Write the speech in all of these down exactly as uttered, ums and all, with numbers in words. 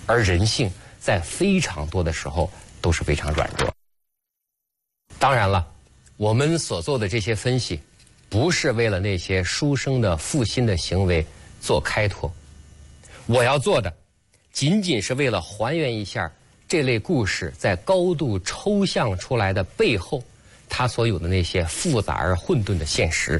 而人性在非常多的时候都是非常软弱。当然了，我们所做的这些分析，不是为了那些书生的负心的行为做开脱。我要做的，仅仅是为了还原一下这类故事在高度抽象出来的背后，它所有的那些复杂而混沌的现实。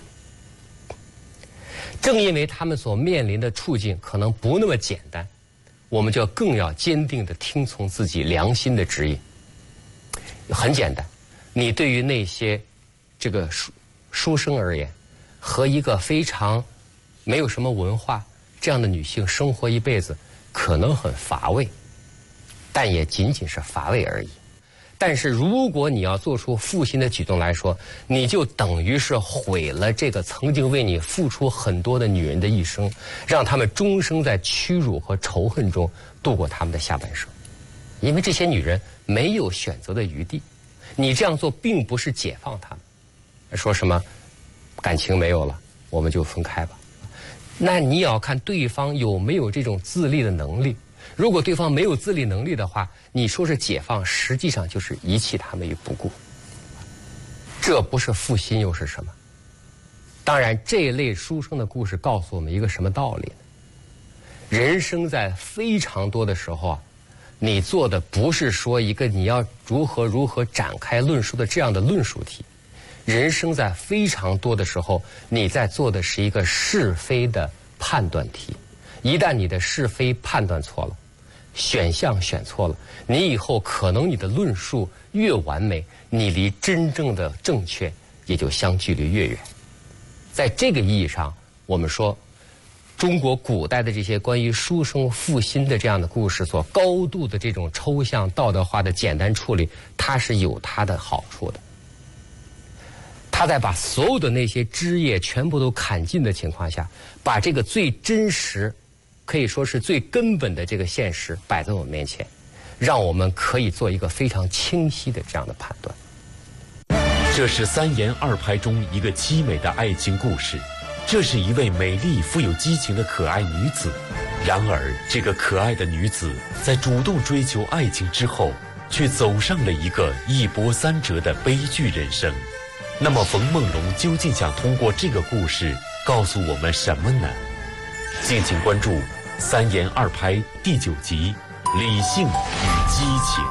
正因为他们所面临的处境可能不那么简单，我们就更要坚定地听从自己良心的指引。很简单，你对于那些这个书书生而言，和一个非常没有什么文化这样的女性生活一辈子，可能很乏味，但也仅仅是乏味而已。但是如果你要做出负心的举动来说，你就等于是毁了这个曾经为你付出很多的女人的一生，让她们终生在屈辱和仇恨中度过他们的下半生。因为这些女人没有选择的余地，你这样做并不是解放她们，说什么感情没有了我们就分开吧，那你也要看对方有没有这种自立的能力。如果对方没有自立能力的话，你说是解放，实际上就是遗弃他们于不顾。这不是负心又是什么？当然，这类书生的故事告诉我们一个什么道理呢？人生在非常多的时候啊，你做的不是说一个你要如何如何展开论述的这样的论述题，人生在非常多的时候，你在做的是一个是非的判断题。一旦你的是非判断错了，选项选错了，你以后可能你的论述越完美，你离真正的正确也就相距离越远。在这个意义上，我们说中国古代的这些关于书生负心的这样的故事所高度的这种抽象道德化的简单处理，它是有它的好处的。他在把所有的那些枝叶全部都砍尽的情况下，把这个最真实可以说是最根本的这个现实摆在我们面前，让我们可以做一个非常清晰的这样的判断。 这是三言二拍中一个凄美的爱情故事，这是一位美丽富有激情的可爱女子。然而这个可爱的女子在主动追求爱情之后，却走上了一个一波三折的悲剧人生。那么冯梦龙究竟想通过这个故事告诉我们什么呢？敬请关注《三言二拍》第九集《理性与激情》。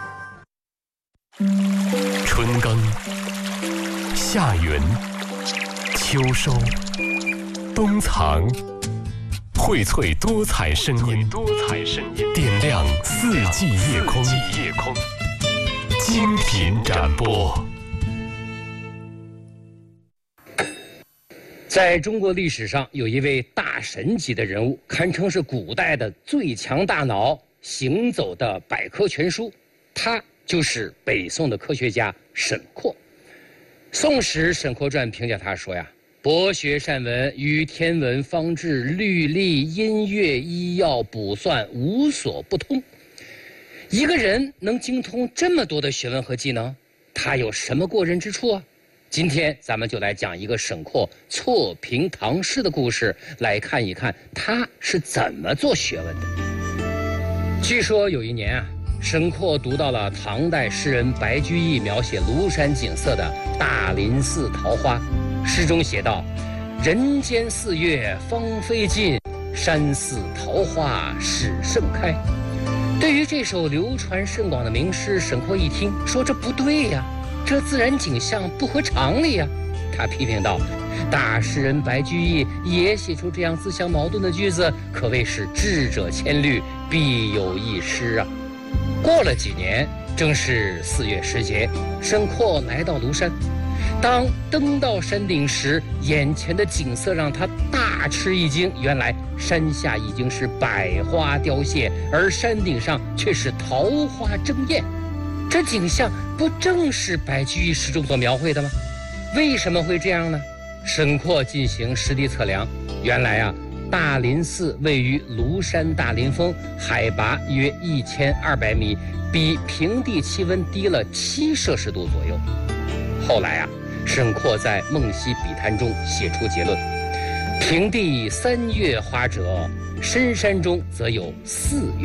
春耕、夏耘、秋收、冬藏，荟萃多彩声音，多彩声音点亮四季夜空，夜空精品展播。 在中国历史上，有一位大神级的人物，堪称是古代的最强大脑，行走的百科全书。他就是北宋的科学家沈括。《宋史·沈括传》评价他说呀：“博学善文，与天文、方志、律历、音乐、医药、卜算无所不通。一个人能精通这么多的学问和技能，他有什么过人之处啊？”今天咱们就来讲一个沈括错评唐诗的故事，来看一看他是怎么做学问的。据说有一年啊，沈括读到了唐代诗人白居易描写庐山景色的《大林寺桃花》，诗中写道：“人间四月芳菲尽，山寺桃花始盛开。”对于这首流传甚广的名诗，沈括一听说这不对呀，这自然景象不合常理呀。他批评道：“大诗人白居易也写出这样自相矛盾的句子，可谓是智者千虑，必有一失啊。”过了几年，正是四月时节，沈括来到庐山。当登到山顶时，眼前的景色让他大吃一惊。原来山下已经是百花凋谢，而山顶上却是桃花争艳。这景象不正是白居易诗中所描绘的吗？为什么会这样呢？沈括进行实地测量，原来啊，大林寺位于庐山大林峰，海拔约一千二百米，比平地气温低了七摄氏度左右。后来啊，沈括在《梦溪笔谈》中写出结论：平地三月花者，深山中则有四月。